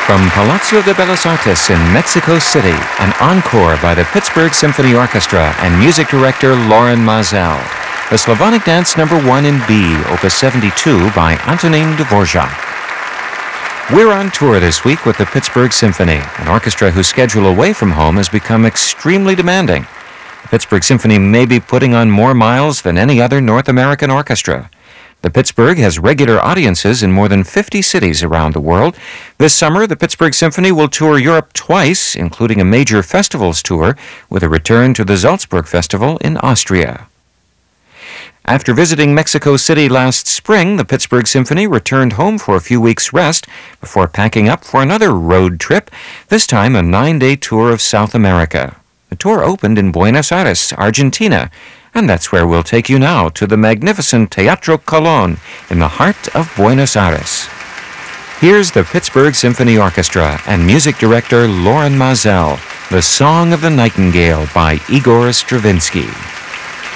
From Palazzo de Bellas Artes in Mexico City, an encore by the Pittsburgh Symphony Orchestra and music director Loren Maazel. The Slavonic Dance No. 1 in B, Opus 72 by Antonín Dvorak. We're on tour this week with the Pittsburgh Symphony, an orchestra whose schedule away from home has become extremely demanding. The Pittsburgh Symphony may be putting on more miles than any other North American orchestra. The Pittsburgh has regular audiences in more than 50 cities around the world. This summer, the Pittsburgh Symphony will tour Europe twice, including a major festivals tour, with a return to the Salzburg Festival in Austria. After visiting Mexico City last spring, the Pittsburgh Symphony returned home for a few weeks' rest before packing up for another road trip, this time a 9-day tour of South America. The tour opened in Buenos Aires, Argentina, and that's where we'll take you now, to the magnificent Teatro Colón in the heart of Buenos Aires. Here's the Pittsburgh Symphony Orchestra and music director Loren Maazel, The Song of the Nightingale by Igor Stravinsky.